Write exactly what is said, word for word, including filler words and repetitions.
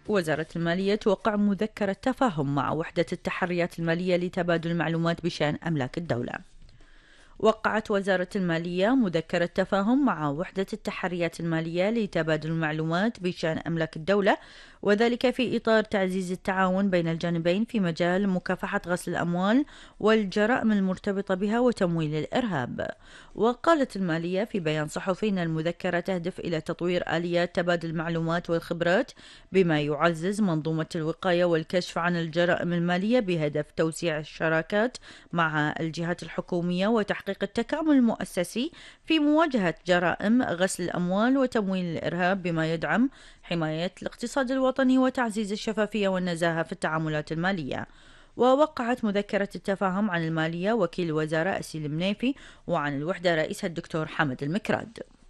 وزارة المالية توقع مذكرة تفاهم مع وحدة التحريات المالية لتبادل المعلومات بشأن أملاك الدولة. وقعت وزارة المالية مذكرة تفاهم مع وحدة التحريات المالية لتبادل المعلومات بشأن أملاك الدولة، وذلك في إطار تعزيز التعاون بين الجانبين في مجال مكافحة غسل الأموال والجرائم المرتبطة بها وتمويل الإرهاب. وقالت المالية في بيان صحفي أن المذكرة تهدف إلى تطوير آليات تبادل المعلومات والخبرات بما يعزز منظومة الوقاية والكشف عن الجرائم المالية بهدف توسيع الشراكات مع الجهات الحكومية وتحقيق التكامل المؤسسي في مواجهة جرائم غسل الأموال وتمويل الإرهاب بما يدعم حماية الاقتصاد الوطني وتعزيز الشفافية والنزاهة في التعاملات المالية. ووقعت مذكرة التفاهم عن المالية وكيل الوزارة أسيل منيفي، وعن الوحدة رئيسها الدكتور حمد المكراد.